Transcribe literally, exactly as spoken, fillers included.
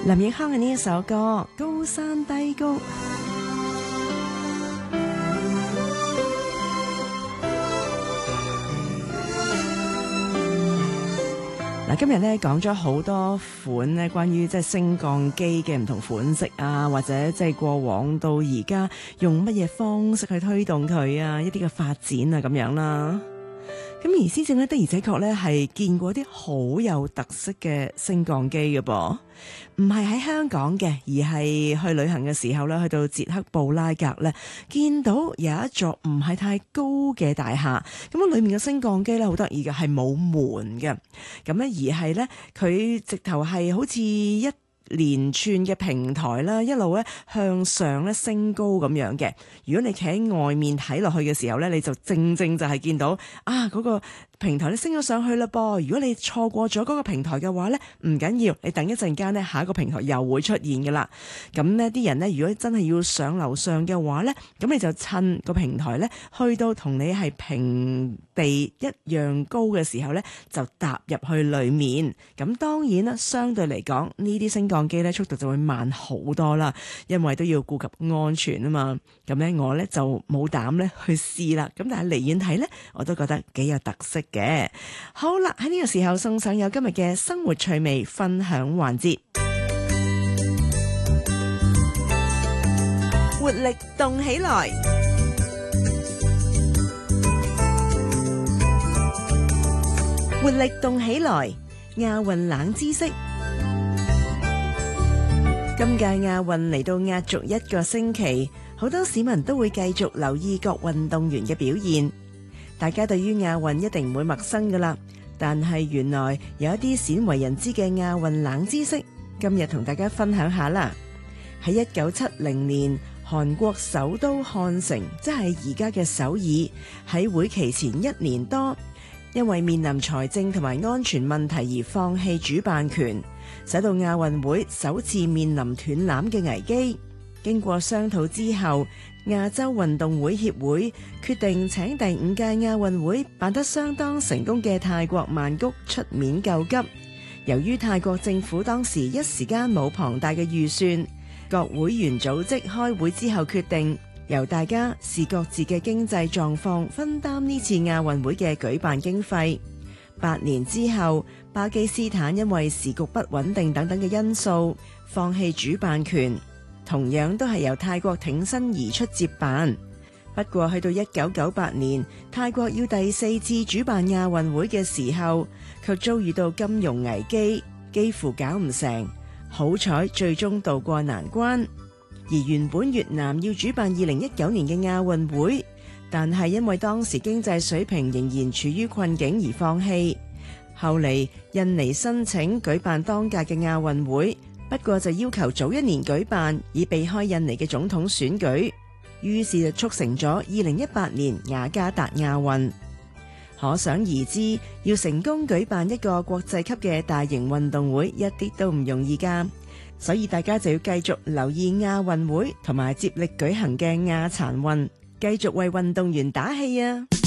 林奕匡嘅呢一首歌《高山低谷》。嗱，今日咧講咗好多款咧關於即係升降機嘅唔同款式啊，或者即係過往到而家用乜嘢方式去推動佢啊，一啲嘅發展啊咁樣啦。咁而施政咧的而且確咧係見過啲好有特色嘅升降機嘅噃，唔係喺香港嘅，而係去旅行嘅時候咧，去到捷克布拉格咧，見到有一座唔係太高嘅大廈，咁啊裏面嘅升降機咧好得意嘅，係冇門嘅，咁咧而係咧佢直頭係好似一連串嘅平台啦，一路咧向上咧升高咁樣嘅。如果你企喺外面睇落去嘅時候咧，你就正正就係見到啊嗰個平台咧升咗上去啦噃。如果你錯過咗嗰個平台嘅話咧，唔緊要，你等一陣間咧，下一個平台又會出現噶啦。咁呢啲人咧，如果真係要上樓上嘅話咧，咁你就趁個平台咧去到同你係平地一樣高嘅時候咧，就踏入去裏面。咁當然啦，相對嚟講呢啲升降機咧速度就會慢好多啦，因為都要顧及安全啊嘛。咁咧我咧就冇膽咧去試啦。咁但係離遠睇咧，我都覺得幾有特色嘅。好啦，喺呢個時候送上有今日嘅生活趣味分享環節，活力動起來，活力動起來，亞運冷知識。今屆亞運嚟到壓軸一個星期，好多市民都會繼續留意各運動員嘅表現。大家對於亞運一定唔會陌生噶啦，但係原來有一啲鮮為人知嘅亞運冷知識，今日同大家分享下啦。喺一九七零年，韓國首都漢城，即係而家嘅首爾，喺會期前一年多，因為面臨財政同埋安全問題而放棄主辦權，使到亞運會首次面臨斷纜嘅危機。經過商討之後，亞洲運動會協會決定請第五屆亞運會辦得相當成功嘅泰國曼谷出面救急。由於泰國政府當時一時間冇龐大嘅預算，各會員組織開會之後決定，由大家視各自嘅經濟狀況分擔呢次亞運會嘅舉辦經費。八年之後，巴基斯坦因為時局不穩定等等嘅因素，放棄主辦權。同樣都係由泰國挺身而出接辦，不過去到一九九八年，泰國要第四次主辦亞運會嘅時候，卻遭遇到金融危機，幾乎搞唔成。好彩最終渡過難關。而原本越南要主辦二零一九年嘅亞運會，但係因為當時經濟水平仍然處於困境而放棄。後嚟印尼申請舉辦當屆嘅亞運會，不過就要求早一年舉辦，以避開印尼嘅總統選舉，於是就促成咗二零一八年雅加達亞運。可想而知，要成功舉辦一個國際級嘅大型運動會，一啲都唔容易㗎。所以大家就要繼續留意亞運會同埋接力舉行嘅亞殘運，繼續為運動員打氣啊！